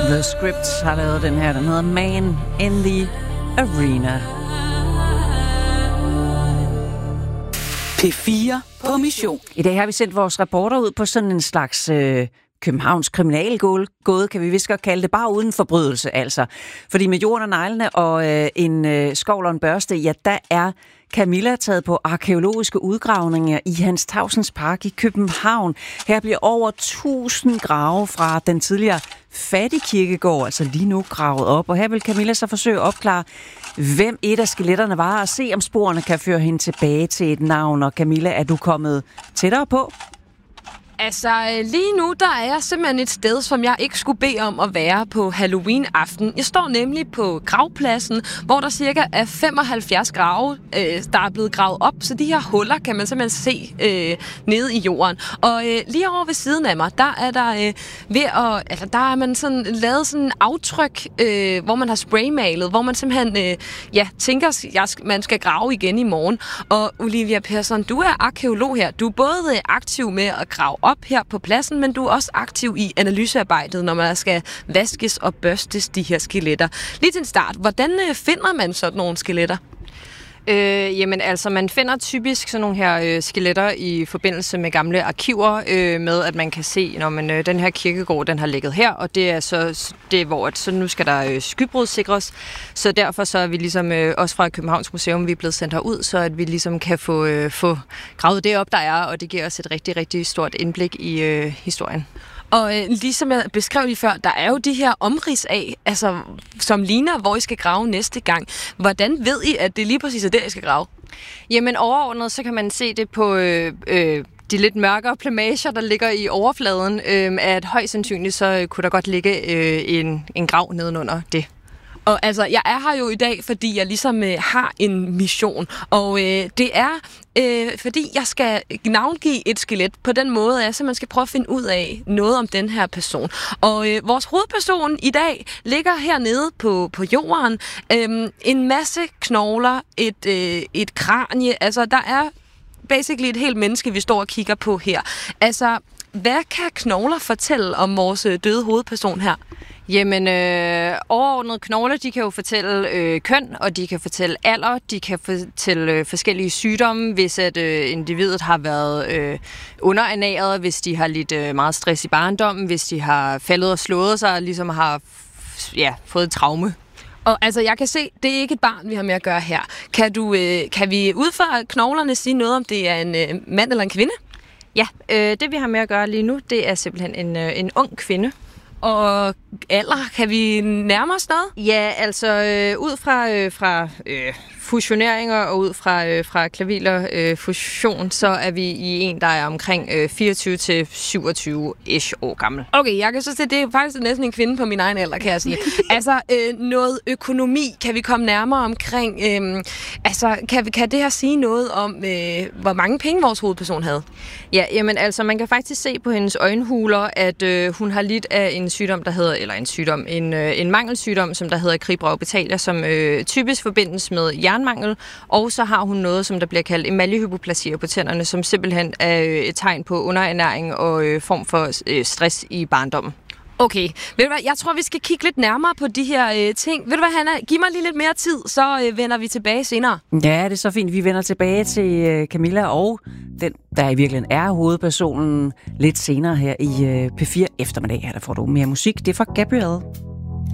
The Script har lavet den her, den hedder Man in the Arena. P4 på mission. I dag har vi sendt vores reporter ud på sådan en slags Københavns kriminalgåde, kan vi vist godt kalde det, bare uden forbrydelse altså. Fordi med jorden og neglene og en skovl og en børste, ja, der er Camilla taget på arkæologiske udgravninger i Hans Tausends Park i København. Her bliver over 1000 grave fra den tidligere fattigkirkegård, altså lige nu gravet op. Og her vil Camilla så forsøge at opklare, hvem et af skeletterne var, og se om sporene kan føre hende tilbage til et navn. Og Camilla, er du kommet tættere på? Altså, lige nu, der er jeg simpelthen et sted, som jeg ikke skulle bede om at være på Halloween-aften. Jeg står nemlig på gravpladsen, hvor der cirka er 75 grave, der er blevet gravet op. Så de her huller kan man simpelthen se nede i jorden. Og lige over ved siden af mig, der er der der er man sådan lavet sådan en aftryk, hvor man har spraymalet, hvor man simpelthen tænker, man skal grave igen i morgen. Og Olivia Persson, du er arkeolog her. Du er både aktiv med at grave op her på pladsen, men du er også aktiv i analysearbejdet, når man skal vaskes og børstes de her skeletter. Lige til en start, hvordan finder man sådan nogle skeletter? Jamen altså, man finder typisk sådan nogle her skeletter i forbindelse med gamle arkiver, med at man kan se, når man den her kirkegård, den har ligget her, og det er så det, hvor så nu skal der skybrudssikres. Så derfor så er vi ligesom også fra Københavns Museum, vi er blevet sendt herud, så at vi ligesom kan få gravet det op, der er, og det giver os et rigtig, rigtig stort indblik i historien. Og ligesom jeg beskrev lige før, der er jo de her omrids af, altså, som ligner, hvor I skal grave næste gang. Hvordan ved I, at det lige præcis er der, I skal grave? Jamen overordnet, så kan man se det på de lidt mørkere plamager, der ligger i overfladen, at højst sandsynligt, så kunne der godt ligge en grav nedenunder det. Og altså, jeg er her jo i dag, fordi jeg ligesom har en mission, og det er, fordi jeg skal navngive et skelet på den måde, at man skal prøve at finde ud af noget om den her person. Og vores hovedperson i dag ligger hernede på jorden. En masse knogler, et kranie, altså der er basically et helt menneske, vi står og kigger på her. Altså, hvad kan knogler fortælle om vores døde hovedperson her? Jamen, overordnede knogler, de kan jo fortælle køn, og de kan fortælle alder, de kan fortælle forskellige sygdomme, hvis at individet har været underernæret, hvis de har lidt meget stress i barndommen, hvis de har faldet og slået sig, og ligesom har fået et traume. Og altså, jeg kan se, det er ikke et barn, vi har med at gøre her. Kan vi ud fra knoglerne sige noget om, det er en mand eller en kvinde? Ja, det vi har med at gøre lige nu, det er simpelthen en ung kvinde. Og alder, kan vi nærme os noget? Ja, altså ud fra fusioneringer og ud fra klaviler fusion, så er vi i en, der er omkring 24 til 27-ish år gammel. Okay, jeg kan så se, det er faktisk næsten en kvinde på min egen alder, kan jeg sige. Altså, noget økonomi, kan vi komme nærmere omkring? Altså, kan det her sige noget om, hvor mange penge vores hovedperson havde? Ja, jamen altså, man kan faktisk se på hendes øjenhuler, at hun har lidt af en sygdom, der hedder, eller en mangelsygdom, som der hedder krigebrorbetalia, som typisk forbindes med jernmangel, og så har hun noget, som der bliver kaldt emaljehypoplasier på tænderne, som simpelthen er et tegn på underernæring og form for stress i barndommen. Okay, ved du hvad, jeg tror, vi skal kigge lidt nærmere på de her ting. Ved du hvad, Hanna, giv mig lige lidt mere tid, så vender vi tilbage senere. Ja, det er så fint. Vi vender tilbage til Camilla og den, der i virkeligheden er hovedpersonen lidt senere her i P4 eftermiddag. Her der får du mere musik. Det er fra Gabrielle.